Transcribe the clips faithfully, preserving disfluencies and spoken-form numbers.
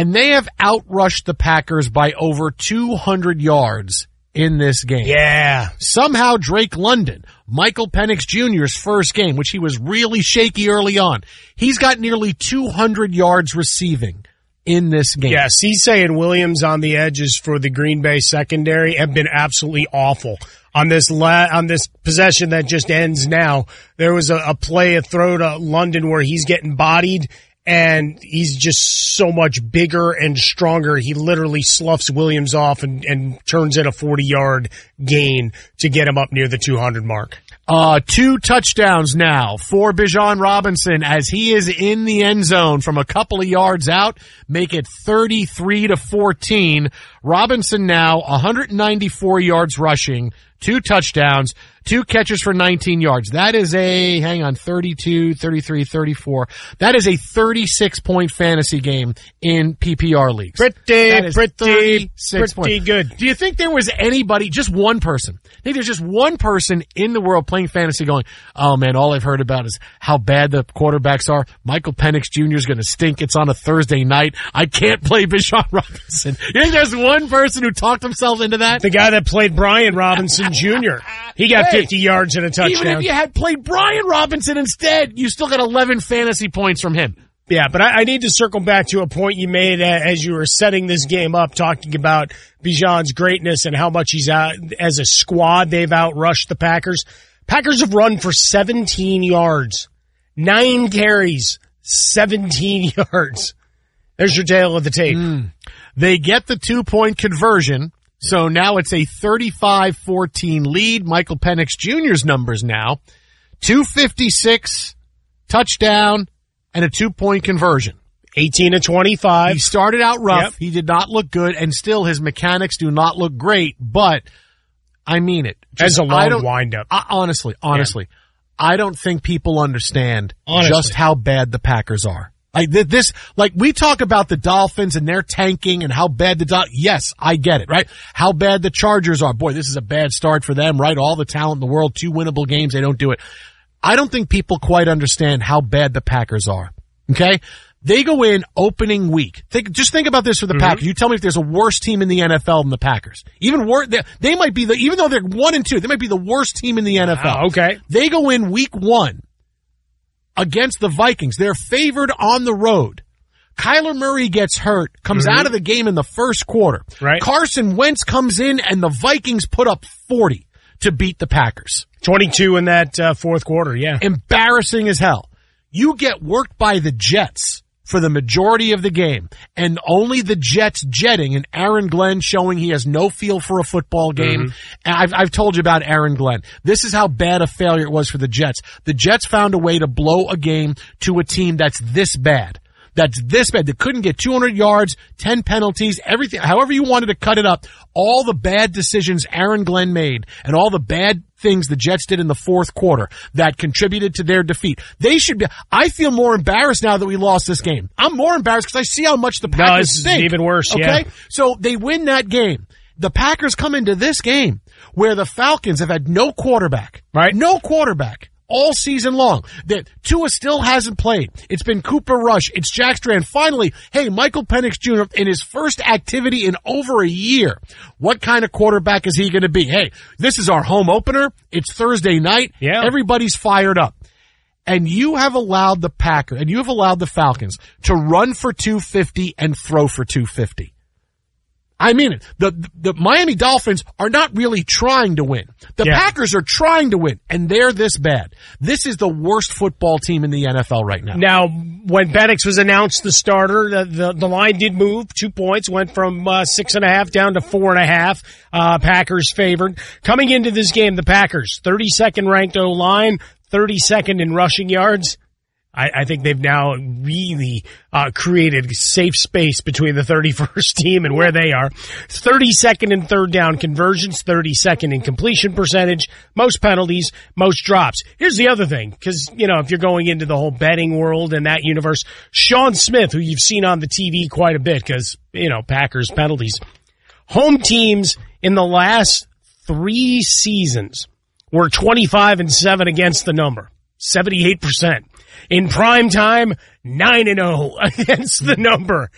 and they have outrushed the Packers by over two hundred yards in this game. Yeah. Somehow Drake London, Michael Penix Junior's first game, which he was really shaky early on, he's got nearly two hundred yards receiving in this game. Yes, he's saying Williams on the edges for the Green Bay secondary have been absolutely awful. On this la- on this possession that just ends now, there was a, a play, a throw to London where he's getting bodied, and he's just so much bigger and stronger. He literally sloughs Williams off and, and turns in a forty-yard gain to get him up near the two hundred mark. Uh, two touchdowns now for Bijan Robinson as he is in the end zone from a couple of yards out, make it thirty-three to fourteen. Robinson now one hundred ninety-four yards rushing, two touchdowns, two catches for nineteen yards. That is a, hang on, thirty-two, thirty-three, thirty-four. That is a thirty-six point fantasy game in P P R leagues. Pretty, pretty, pretty points. Good. Do you think there was anybody, just one person, I think there's just one person in the world playing fantasy going, oh man, all I've heard about is how bad the quarterbacks are. Michael Penix Junior is going to stink. It's on a Thursday night. I can't play Bijan Robinson. You think there's one person who talked themselves into that? The guy that played Brian Robinson Junior He got hey, fifty yards and a touchdown. Even if you had played Brian Robinson instead, you still got eleven fantasy points from him. Yeah, but I, I need to circle back to a point you made uh, as you were setting this game up, talking about Bijan's greatness and how much he's out as a squad. They've outrushed the Packers. Packers have run for seventeen yards, nine carries, seventeen yards. There's your tale of the tape. Mm. They get the two-point conversion, so now it's a thirty-five fourteen lead. Michael Penix Junior's numbers now, two fifty-six, touchdown, and a two-point conversion. eighteen to twenty-five. He started out rough. Yep. He did not look good, and still his mechanics do not look great, but I mean it. As a I long don't- windup. I, honestly, honestly, yeah. I don't think people understand Honestly. just how bad the Packers are. Like th- this, like we talk about the Dolphins and their tanking and how bad the Dol- yes, I get it, right? How bad the Chargers are. Boy, this is a bad start for them, right? All the talent in the world, two winnable games, they don't do it. I don't think people quite understand how bad the Packers are. Okay? They go in opening week. Think, just think about this for the mm-hmm. Packers. You tell me if there's a worse team in the N F L than the Packers. Even worse, they, they might be the, even though they're one and two, they might be the worst team in the N F L. Wow, okay. They go in week one against the Vikings. They're favored on the road. Kyler Murray gets hurt, comes mm-hmm. out of the game in the first quarter. Right. Carson Wentz comes in and the Vikings put up forty to beat the Packers. twenty-two in that uh, fourth quarter, yeah. Embarrassing as hell. You get worked by the Jets for the majority of the game, and only the Jets jetting and Aaron Glenn showing he has no feel for a football game. Mm-hmm. And I've, I've told you about Aaron Glenn. This is how bad a failure it was for the Jets. The Jets found a way to blow a game to a team that's this bad. That's this bad. They couldn't get two hundred yards, ten penalties, everything, however you wanted to cut it up. All the bad decisions Aaron Glenn made and all the bad things the Jets did in the fourth quarter that contributed to their defeat. They should be, I feel more embarrassed now that we lost this game. I'm more embarrassed because I see how much the Packers no, this stink. is even worse, okay? yeah. So they win that game. The Packers come into this game where the Falcons have had no quarterback. Right. No quarterback. All season long. That Tua still hasn't played. It's been Cooper Rush. It's Jack Strand. Finally, hey, Michael Penix Junior in his first activity in over a year. What kind of quarterback is he going to be? Hey, this is our home opener. It's Thursday night. Yeah. Everybody's fired up. And you have allowed the Packers, and you have allowed the Falcons to run for two fifty and throw for two fifty. I mean it. The, the Miami Dolphins are not really trying to win. The yeah. Packers are trying to win, and they're this bad. This is the worst football team in the N F L right now. Now, when Penix was announced the starter, the, the, the line did move. Two points, went from uh, six and a half down to four and a half. Uh, Packers favored. Coming into this game, the Packers, thirty-second ranked O-line, thirty-second in rushing yards. I, I think they've now really uh created safe space between the thirty-first team and where they are. thirty-second in third down conversions, thirty-second in completion percentage, most penalties, most drops. Here's the other thing, because, you know, if you're going into the whole betting world and that universe, Sean Smith, who you've seen on the T V quite a bit because, you know, Packers penalties. Home teams in the last three seasons were twenty-five and seven against the number, seventy-eight percent. In prime time, nine and oh against the number.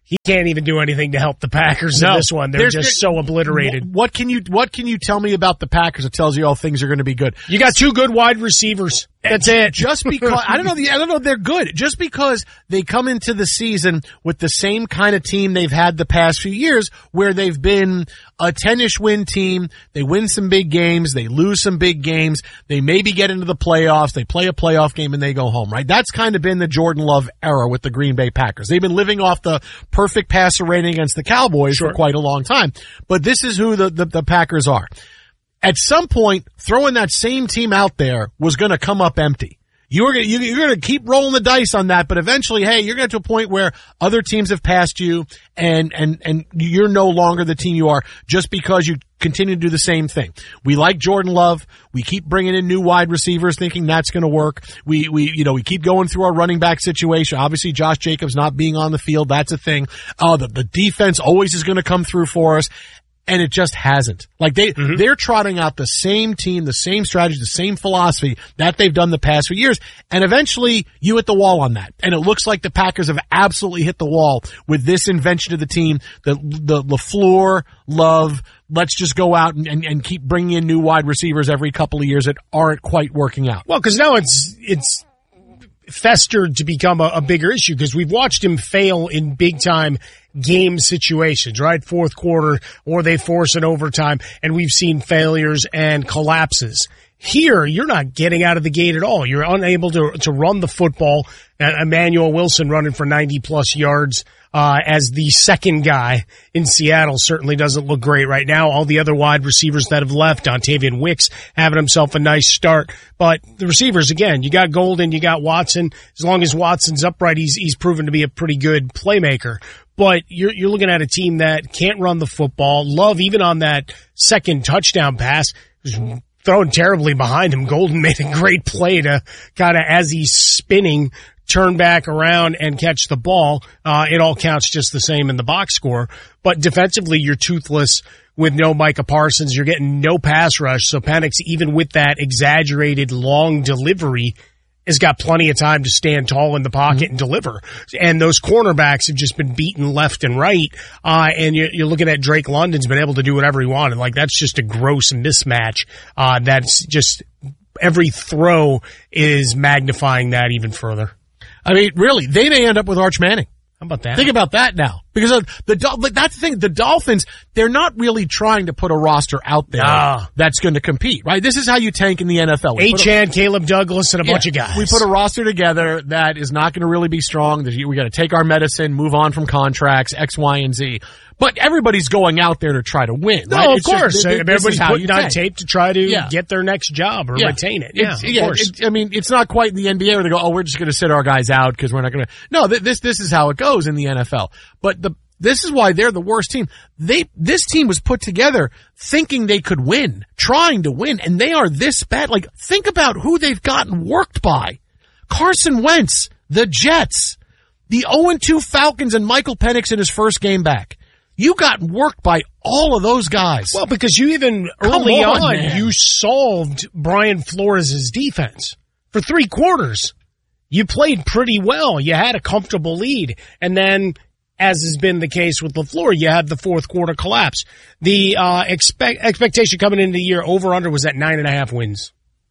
he can't even do anything to help the Packers no, in this one. They're just so obliterated. What can you What can you tell me about the Packers that tells you all things are going to be good? You got two good wide receivers. That's it. Just because I don't know, the, I don't know, they're good. Just because they come into the season with the same kind of team they've had the past few years, where they've been a ten-ish win team. They win some big games, they lose some big games, they maybe get into the playoffs, they play a playoff game, and they go home. Right? That's kind of been the Jordan Love era with the Green Bay Packers. They've been living off the perfect passer rating against the Cowboys sure. for quite a long time. But this is who the, the, the Packers are. At some point, throwing that same team out there was going to come up empty. You're going you, you're going to keep rolling the dice on that, but eventually, hey, you're going to get to a point where other teams have passed you, and and and you're no longer the team you are just because you continue to do the same thing. We like Jordan Love. We keep bringing in new wide receivers, thinking that's going to work. We we you know we keep going through our running back situation. Obviously, Josh Jacobs not being on the field, that's a thing. Uh, the the defense always is going to come through for us. And it just hasn't. Like they, mm-hmm. they're trotting out the same team, the same strategy, the same philosophy that they've done the past few years. And eventually you hit the wall on that. And it looks like the Packers have absolutely hit the wall with this invention of the team, the, the LaFleur, Love. Let's just go out and, and, and keep bringing in new wide receivers every couple of years that aren't quite working out. Well, cause now it's, it's, festered to become a, a bigger issue because we've watched him fail in big time game situations, right? Fourth quarter, or they force an overtime, and we've seen failures and collapses. Here, you're not getting out of the gate at all. You're unable to to run the football. Uh, Emmanuel Wilson running for ninety plus yards uh as the second guy in Seattle certainly doesn't look great right now. All the other wide receivers that have left, Dontavian Wicks having himself a nice start. But the receivers, again, you got Golden, you got Watson. As long as Watson's upright, he's he's proven to be a pretty good playmaker. But you're you're looking at a team that can't run the football. Love, even on that second touchdown pass, was thrown terribly behind him. Golden made a great play to kind of, as he's spinning, turn back around and catch the ball. Uh, it all counts just the same in the box score. But defensively, you're toothless with no Micah Parsons. You're getting no pass rush. So Penix, even with that exaggerated long delivery, has got plenty of time to stand tall in the pocket mm-hmm. and deliver. And those cornerbacks have just been beaten left and right. Uh, and you're, you're looking at Drake London's been able to do whatever he wanted. Like, that's just a gross mismatch. Uh, that's just every throw is magnifying that even further. I mean, really, they may end up with Arch Manning. How about that? Think about that now. Because of the, that's the thing, the Dolphins, they're not really trying to put a roster out there nah. that's going to compete, right? This is how you tank in the N F L. A-Chan, Caleb Douglas, and a yeah, bunch of guys. We put a roster together that is not going to really be strong. We got to take our medicine, move on from contracts, X, Y, and Z. But everybody's going out there to try to win. No, right? of it's course. Just, everybody's putting on tank. tape to try to yeah. get their next job or yeah. retain it. Yeah, it's, of yeah, course. It, I mean, it's not quite the N B A where they go, oh, we're just going to sit our guys out because we're not going to. No, th- this this is how it goes in the N F L. But the this is why they're the worst team. They this team was put together thinking they could win, trying to win, and they are this bad. Like, think about who they've gotten worked by: Carson Wentz, the Jets, the oh and two Falcons, and Michael Penix in his first game back. You got worked by all of those guys. Well, because you even Come early on, on, man. you solved Brian Flores' defense for three quarters. You played pretty well. You had a comfortable lead. And then, as has been the case with LaFleur, you had the fourth quarter collapse. The uh expect, expectation coming into the year over-under was at nine and a half wins.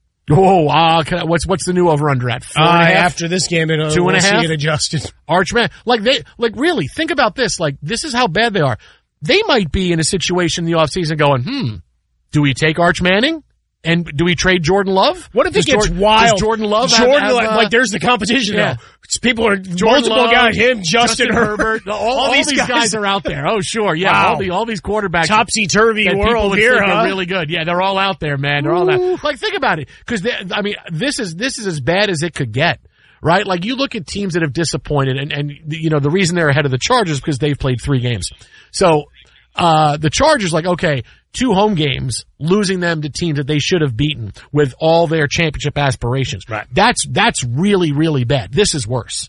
Oh, uh, what's what's the new over-under at? Four uh, and a half? After this game, it, uh, Two and we'll a half? see it adjusted. Archman, like they, like really, think about this. Like, this is how bad they are. They might be in a situation in the offseason going, hmm, do we take Arch Manning? And do we trade Jordan Love? What if does it gets Jordan, wild? Does Jordan Love Jordan, have, have, uh, like, there's the competition yeah. now. People are, Jordan multiple Love, guys, him, Justin, Justin Herbert. Herbert. All, all, all these, these guys, guys are out there. Oh, sure. Yeah. Wow. All, the, all these quarterbacks. Topsy-turvy that world here, huh? Are really good. Yeah, they're all out there, man. They're all out. Like, think about it. Cause I mean, this is, this is as bad as it could get. Right? Like, you look at teams that have disappointed and, and, you know, the reason they're ahead of the Chargers is because they've played three games. So, uh, the Chargers, like, okay, two home games, losing them to teams that they should have beaten with all their championship aspirations. Right. That's, that's really, really bad. This is worse.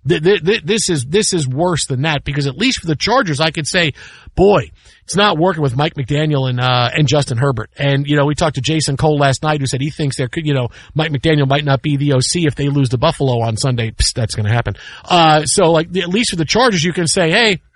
This is, this is worse than that because at least for the Chargers, I could say, boy, it's not working with Mike McDaniel and, uh, and Justin Herbert. And, you know, we talked to Jason Cole last night who said he thinks there could, you know, Mike McDaniel might not be the O C if they lose to Buffalo on Sunday. Psst, that's going to happen. Uh, so like, at least for the Chargers, you can say, hey,